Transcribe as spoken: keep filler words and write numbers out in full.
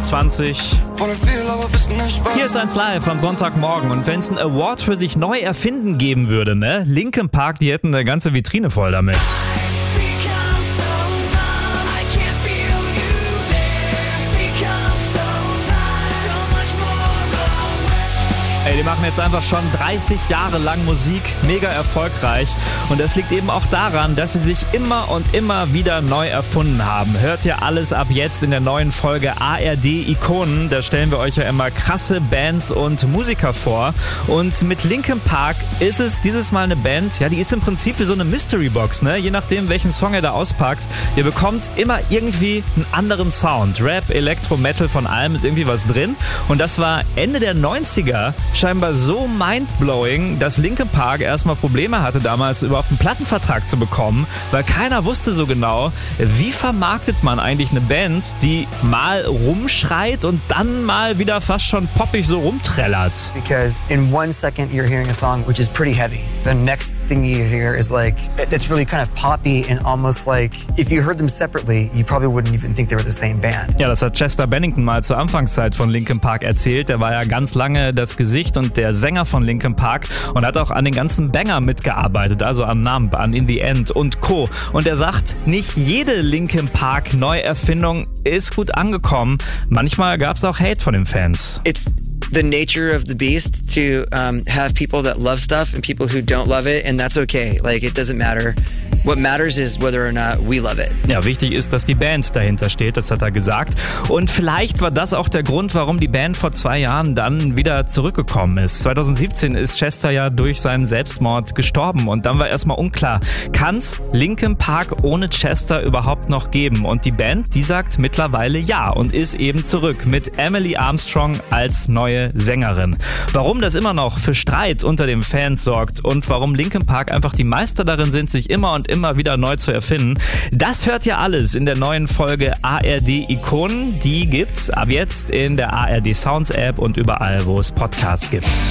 Uhr zwanzig. Hier ist eins live am Sonntagmorgen. Und wenn es einen Award für sich neu erfinden geben würde, ne? Linkin Park, die hätten eine ganze Vitrine voll damit. Ey, die machen jetzt einfach schon dreißig Jahre lang Musik, mega erfolgreich. Und das liegt eben auch daran, dass sie sich immer und immer wieder neu erfunden haben. Hört ihr alles ab jetzt in der neuen Folge A R D Ikonen. Da stellen wir euch ja immer krasse Bands und Musiker vor. Und mit Linkin Park ist es dieses Mal eine Band, ja, die ist im Prinzip wie so eine Mystery Box, ne? Je nachdem, welchen Song ihr da auspackt. Ihr bekommt immer irgendwie einen anderen Sound. Rap, Elektro, Metal, von allem ist irgendwie was drin. Und das war Ende der neunziger scheinbar so mindblowing, dass Linkin Park erstmal Probleme hatte, damals überhaupt einen Plattenvertrag zu bekommen, weil keiner wusste so genau, wie vermarktet man eigentlich eine Band, die mal rumschreit und dann mal wieder fast schon poppig so rumträllert. Because in one second you're hearing a song which is pretty heavy. The next thing you hear is like, it's really kind of poppy and almost like, if you heard them separately, you probably wouldn't even think they were the same band. Ja, das hat Chester Bennington mal zur Anfangszeit von Linkin Park erzählt. Der war ja ganz lange das Gesicht und der Sänger von Linkin Park und hat auch an den ganzen Banger mitgearbeitet, also an Numb, an In the End und Co. Und er sagt, nicht jede Linkin Park Neuerfindung ist gut angekommen. Manchmal gab es auch Hate von den Fans. It's the nature of the beast to um, have people that love stuff and people who don't love it, and that's okay. Like, it doesn't matter. What matters is whether or not we love it. Ja, wichtig ist, dass die Band dahinter steht, das hat er gesagt. Und vielleicht war das auch der Grund, warum die Band vor zwei Jahren dann wieder zurückgekommen ist. zwanzig siebzehn ist Chester ja durch seinen Selbstmord gestorben und dann war erstmal unklar, kann's Linkin Park ohne Chester überhaupt noch geben? Und die Band, die sagt mittlerweile ja und ist eben zurück mit Emily Armstrong als neue Sängerin. Warum das immer noch für Streit unter den Fans sorgt und warum Linkin Park einfach die Meister darin sind, sich immer und immer wieder neu zu erfinden, das hört ihr alles in der neuen Folge A R D Ikonen. Die gibt's ab jetzt in der A R D Sounds App und überall, wo es Podcasts gibt.